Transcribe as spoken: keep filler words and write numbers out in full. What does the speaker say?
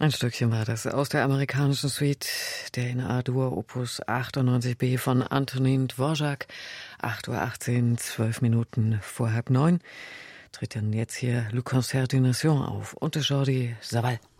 Ein Stückchen war das aus der amerikanischen Suite der in A-Dur Opus achtundneunzig b von Antonin Dvorak. acht Uhr achtzehn, zwölf Minuten vor halb neun. Tritt dann jetzt hier Le Concert des Nations auf unter Jordi Savall.